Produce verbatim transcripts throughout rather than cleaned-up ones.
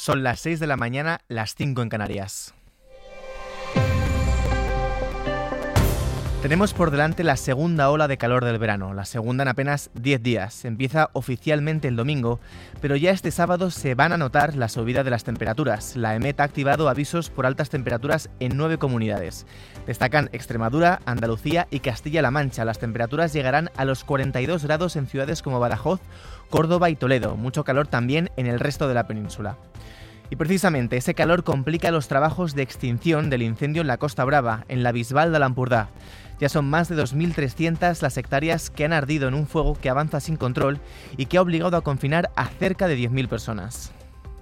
Son las seis de la mañana, las cinco en Canarias. Tenemos por delante la segunda ola de calor del verano, la segunda en apenas diez días. Empieza oficialmente el domingo, pero ya este sábado se van a notar la subida de las temperaturas. La EMET ha activado avisos por altas temperaturas en nueve comunidades. Destacan Extremadura, Andalucía y Castilla-La Mancha. Las temperaturas llegarán a los cuarenta y dos grados en ciudades como Badajoz, Córdoba y Toledo. Mucho calor también en el resto de la península. Y precisamente ese calor complica los trabajos de extinción del incendio en la Costa Brava, en la Bisbal de l'Empordà. Ya son más de dos mil trescientas las hectáreas que han ardido en un fuego que avanza sin control y que ha obligado a confinar a cerca de diez mil personas.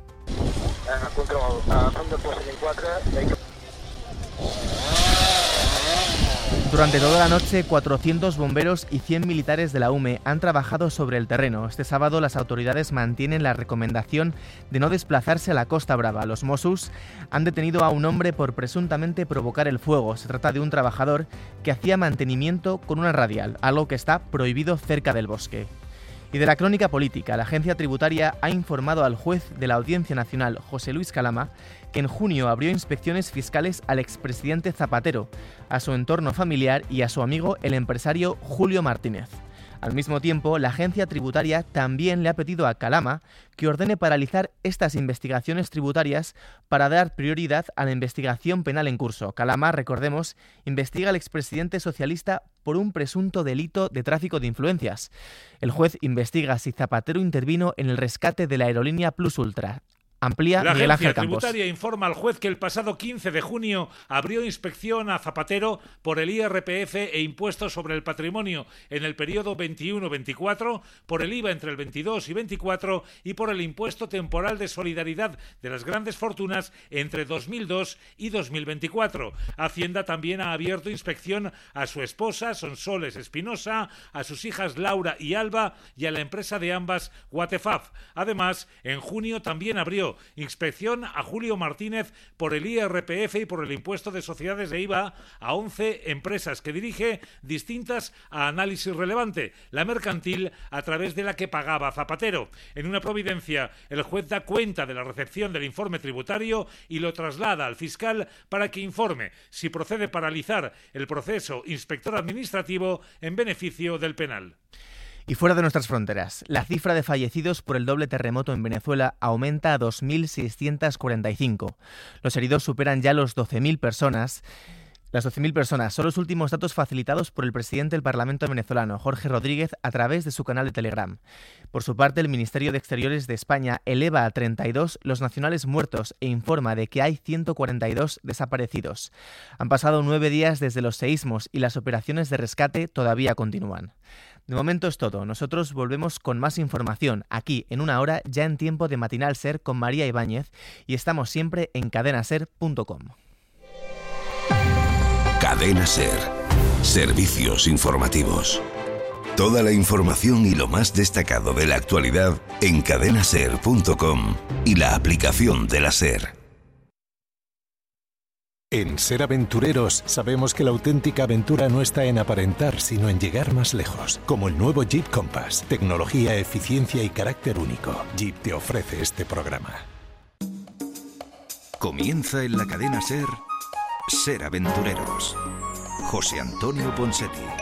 Durante toda la noche, cuatrocientos bomberos y cien militares de la U M E han trabajado sobre el terreno. Este sábado las autoridades mantienen la recomendación de no desplazarse a la Costa Brava. Los Mossos han detenido a un hombre por presuntamente provocar el fuego. Se trata de un trabajador que hacía mantenimiento con una radial, algo que está prohibido cerca del bosque. Y de la crónica política, la agencia tributaria ha informado al juez de la Audiencia Nacional, José Luis Calama, que en junio abrió inspecciones fiscales al expresidente Zapatero, a su entorno familiar y a su amigo el empresario Julio Martínez. Al mismo tiempo, la agencia tributaria también le ha pedido a Calama que ordene paralizar estas investigaciones tributarias para dar prioridad a la investigación penal en curso. Calama, recordemos, investiga al expresidente socialista por un presunto delito de tráfico de influencias. El juez investiga si Zapatero intervino en el rescate de la aerolínea Plus Ultra. Amplía La Miguel Ángel agencia Campos. tributaria informa al juez que el pasado quince de junio abrió inspección a Zapatero por el I R P F e impuestos sobre el patrimonio en el periodo veintiuno veinticuatro, por el I V A entre el veintidós y veinticuatro y por el impuesto temporal de solidaridad de las grandes fortunas entre dos mil dos y dos mil veinticuatro. Hacienda también ha abierto inspección a su esposa, Sonsoles Espinosa, a sus hijas Laura y Alba y a la empresa de ambas, Watefaf. Además, en junio también abrió inspección a Julio Martínez por el I R P F y por el impuesto de sociedades de I V A a once empresas que dirige, distintas a Análisis Relevante, la mercantil a través de la que pagaba Zapatero. En una providencia, el juez da cuenta de la recepción del informe tributario y lo traslada al fiscal para que informe si procede paralizar el proceso inspector administrativo en beneficio del penal. Y fuera de nuestras fronteras, la cifra de fallecidos por el doble terremoto en Venezuela aumenta a dos mil seiscientas cuarenta y cinco. Los heridos superan ya los doce mil personas. Las doce mil personas son los últimos datos facilitados por el presidente del Parlamento venezolano, Jorge Rodríguez, a través de su canal de Telegram. Por su parte, el Ministerio de Exteriores de España eleva a treinta y dos los nacionales muertos e informa de que hay ciento cuarenta y dos desaparecidos. Han pasado nueve días desde los seísmos y las operaciones de rescate todavía continúan. De momento es todo. Nosotros volvemos con más información aquí en una hora, ya en tiempo de Matinal Ser con María Ibáñez, y estamos siempre en cadena ser punto com. Cadena Ser. Servicios informativos. Toda la información y lo más destacado de la actualidad en cadena ser punto com y la aplicación de la Ser. En Ser Aventureros sabemos que la auténtica aventura no está en aparentar, sino en llegar más lejos. Como el nuevo Jeep Compass. Tecnología, eficiencia y carácter único. Jeep te ofrece este programa. Comienza en la cadena Ser, Ser Aventureros. José Antonio Ponseti.